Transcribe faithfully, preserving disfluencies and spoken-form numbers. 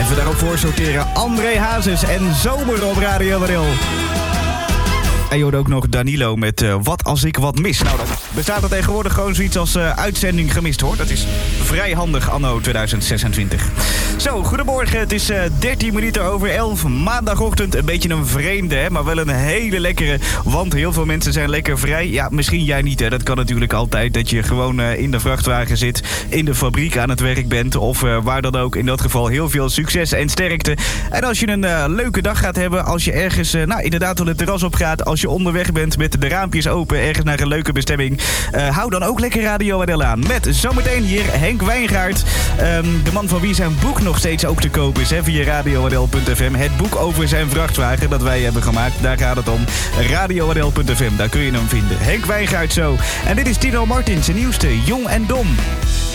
Even daarop voor sorteren. André Hazes en Zomer op Radio Waddel. En je hoort ook nog Danilo met uh, Wat als ik wat mis. Nou, dan bestaat er tegenwoordig gewoon zoiets als uh, uitzending gemist, hoor. Dat is vrij handig anno tweeduizend zesentwintig. Zo, goedemorgen. Het is uh, dertien minuten over elf. Maandagochtend. Een beetje een vreemde, hè, maar wel een hele lekkere. Want heel veel mensen zijn lekker vrij. Ja, misschien jij niet, hè. Dat kan natuurlijk altijd. Dat je gewoon uh, in de vrachtwagen zit, in de fabriek aan het werk bent. Of uh, waar dan ook. In dat geval heel veel succes en sterkte. En als je een uh, leuke dag gaat hebben. Als je ergens, uh, nou inderdaad, op het terras op gaat. Als je onderweg bent met de raampjes open, ergens naar een leuke bestemming. Uh, hou dan ook lekker Radio Waddel aan. Met zometeen hier Henk Wijngaard. Um, de man van wie zijn boek nog steeds ook te koop is, hè, via radio waddel punt f m. Het boek over zijn vrachtwagen dat wij hebben gemaakt. Daar gaat het om. radio waddel punt f m. Daar kun je hem vinden. Henk Wijngaard zo. En dit is Tino Martins, zijn nieuwste Jong en Dom.